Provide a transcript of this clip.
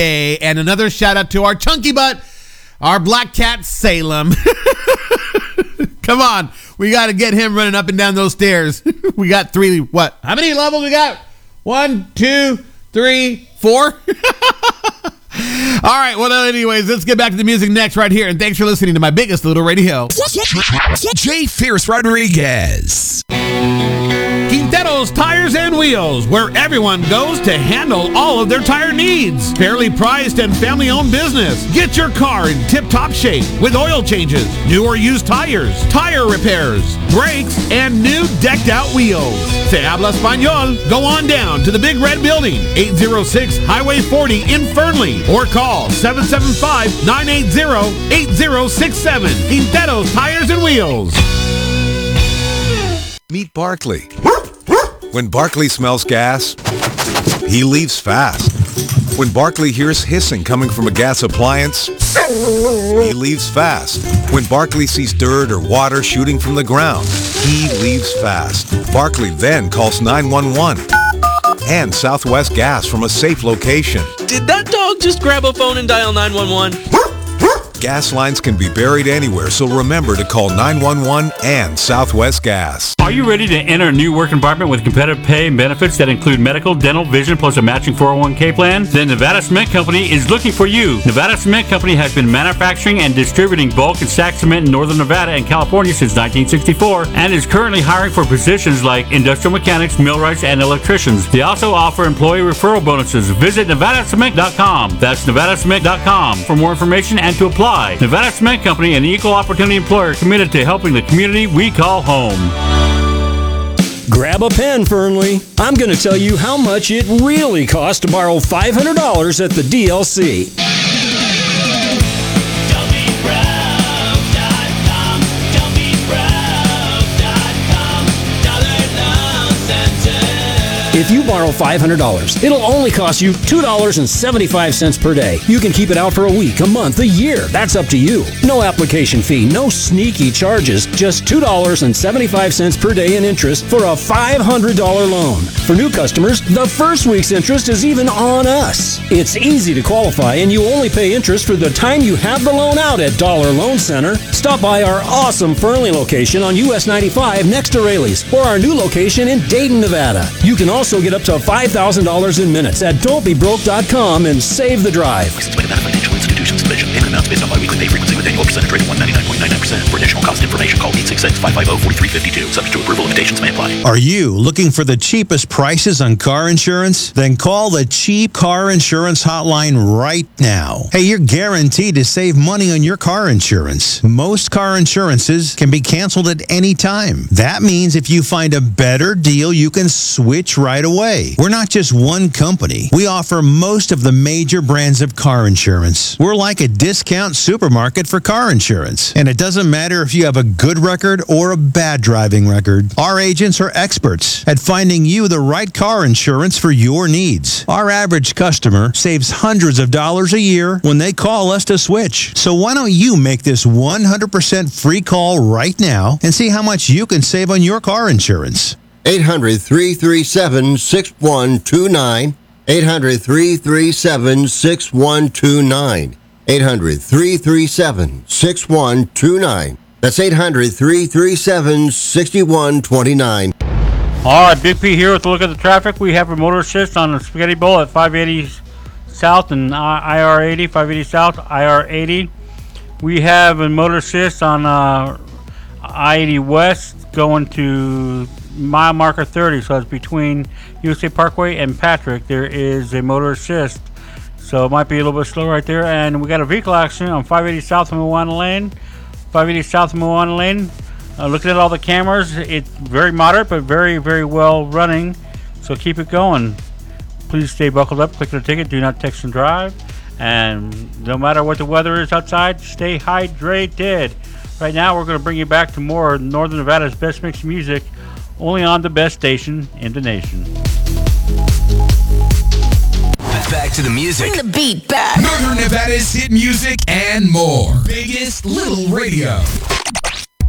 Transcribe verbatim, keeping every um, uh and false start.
And another shout out to our chunky butt, our black cat, Salem. Come on. We got to get him running up and down those stairs. We got three, what? How many levels we got? One, two, three, four. All right, well, anyways, let's get back to the music next right here. And thanks for listening to my biggest little radio. Jay Fierce Rodriguez. Quintero's Tires and Wheels, where everyone goes to handle all of their tire needs. Fairly priced and family-owned business. Get your car in tip-top shape with oil changes, new or used tires, tire repairs, brakes, and new decked-out wheels. Se habla español. Go on down to the Big Red Building, eight oh six Highway forty in Fernley, or call seven seven five, nine eight zero, eight zero six seven. Quintero's Tires and Wheels. Meet Barkley. When Barkley smells gas, he leaves fast. When Barkley hears hissing coming from a gas appliance, he leaves fast. When Barkley sees dirt or water shooting from the ground, he leaves fast. Barkley then calls nine one one and Southwest Gas from a safe location. Did that dog just grab a phone and dial nine one one? Gas lines can be buried anywhere, so remember to call nine one one and Southwest Gas. Are you ready to enter a new work environment with competitive pay and benefits that include medical, dental, vision, plus a matching four oh one k plan? Then Nevada Cement Company is looking for you. Nevada Cement Company has been manufacturing and distributing bulk and stack cement in northern Nevada and California since nineteen sixty-four and is currently hiring for positions like industrial mechanics, millwrights, and electricians. They also offer employee referral bonuses. Visit nevada cement dot com. That's nevada cement dot com for more information and to apply. Nevada Cement Company, an equal opportunity employer committed to helping the community we call home. Grab a pen, Fernley. I'm going to tell you how much it really costs to borrow five hundred dollars at the D L C. If you borrow five hundred dollars, it'll only cost you two dollars and seventy-five cents per day. You can keep it out for a week, a month, a year. That's up to you. No application fee, no sneaky charges, just two dollars and seventy-five cents per day in interest for a five hundred dollars loan. For new customers, the first week's interest is even on us. It's easy to qualify, and you only pay interest for the time you have the loan out at Dollar Loan Center. Stop by our awesome Fernley location on U S ninety-five next to Raley's, or our new location in Dayton, Nevada. You can also get up to five thousand dollars in minutes at don't be broke dot com and save the drive. Licensed by Nevada Financial Institutions Division. Payment amounts based on biweekly pay frequency with annual percentage rate of one hundred ninety-nine point nine nine percent. For additional cost information, call eight six six, five five zero, four three five two. Subject to approval, limitations may apply. Are you looking for the cheapest prices on car insurance? Then call the Cheap Car Insurance Hotline right now. Hey, you're guaranteed to save money on your car insurance. Most car insurances can be canceled at any time. That means if you find a better deal, you can switch right away. We're not just one company. We offer most of the major brands of car insurance. We're like a discount supermarket for car insurance. And it doesn't matter if you have a good record or a bad driving record. Our agents are experts at finding you the right car insurance for your needs. Our average customer saves hundreds of dollars a year when they call us to switch. So why don't you make this one hundred percent free call right now and see how much you can save on your car insurance. eight hundred, three three seven, six one two nine. eight hundred, three three seven, six one two nine. eight hundred, three three seven, six one two nine. That's eight hundred, three three seven, six one two nine. All right, Big P here with a look at the traffic. We have a motor assist on the Spaghetti Bowl at five eighty South and I R eighty, five eighty South, I R eighty. We have a motor assist on uh, I eighty West going to mile marker thirty, so it's between U S A Parkway and Patrick. There is a motor assist, so it might be a little bit slow right there. And we got a vehicle accident on five eighty South of Moana Lane. five eighty South of Moana Lane. Uh, looking at all the cameras, it's very moderate, but very, very well running. So keep it going. Please stay buckled up. Click the ticket. Do not text and drive. And no matter what the weather is outside, stay hydrated. Right now, we're going to bring you back to more Northern Nevada's best mixed music, only on the best station in the nation. Back to the music. Bring the beat back. Northern Nevada's hit music and more. Biggest Little Radio.